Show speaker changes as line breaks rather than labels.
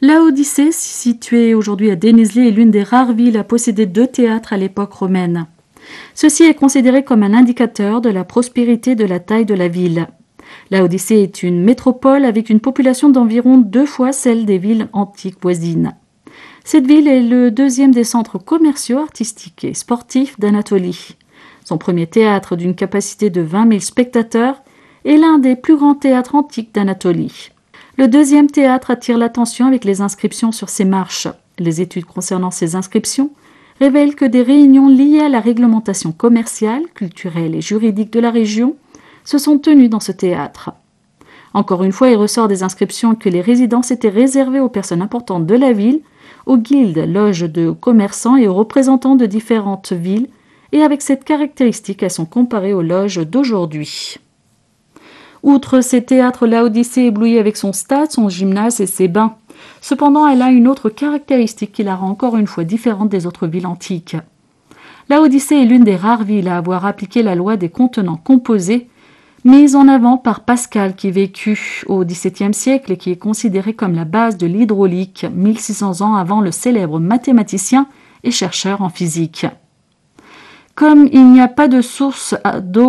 Laodicée, située aujourd'hui à Denizli, est l'une des rares villes à posséder 2 théâtres à l'époque romaine. Ceci est considéré comme un indicateur de la prospérité et de la taille de la ville. Laodicée est une métropole avec une population d'environ 2 fois celle des villes antiques voisines. Cette ville est le deuxième des centres commerciaux, artistiques et sportifs d'Anatolie. Son premier théâtre d'une capacité de 20 000 spectateurs est l'un des plus grands théâtres antiques d'Anatolie. Le deuxième théâtre attire l'attention avec les inscriptions sur ses marches. Les études concernant ces inscriptions révèlent que des réunions liées à la réglementation commerciale, culturelle et juridique de la région se sont tenues dans ce théâtre. Encore une fois, il ressort des inscriptions que les résidences étaient réservées aux personnes importantes de la ville, aux guildes, loges de commerçants et aux représentants de différentes villes, et avec cette caractéristique, elles sont comparées aux loges d'aujourd'hui. Outre ces théâtres, Laodicée éblouit avec son stade, son gymnase et ses bains. Cependant, elle a une autre caractéristique qui la rend encore une fois différente des autres villes antiques. Laodicée est l'une des rares villes à avoir appliqué la loi des contenants composés, mise en avant par Pascal qui vécut au XVIIe siècle et qui est considéré comme la base de l'hydraulique 1600 ans avant le célèbre mathématicien et chercheur en physique. Comme il n'y a pas de source d'eau